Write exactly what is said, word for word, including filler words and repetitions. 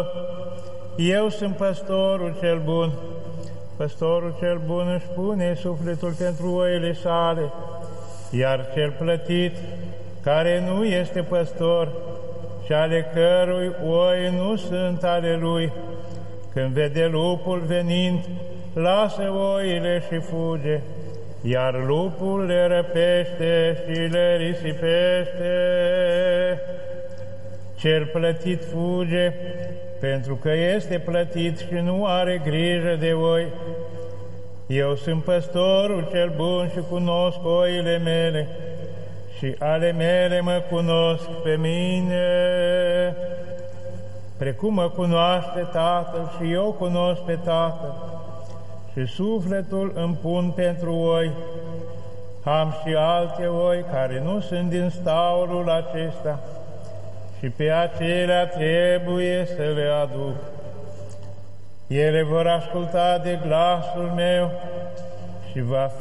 eu sunt păstorul cel bun. Păstorul cel bun își pune sufletul pentru oile sale, iar cel plătit, care nu este păstor și ale cărui oi nu sunt ale lui, când vede lupul venind, lasă oile și fuge, iar lupul le răpește și le risipește. Cel plătit fuge, pentru că este plătit și nu are grijă de oi. Eu sunt păstorul cel bun și cunosc oile mele, și ale mele mă cunosc pe mine. Precum mă cunoaște Tatăl și eu cunosc pe Tatăl, și sufletul îmi pun pentru oi. Am și alte oi care nu sunt din staulul acesta, și pe acelea trebuie să le aduc. Ele vor asculta de glasul meu și va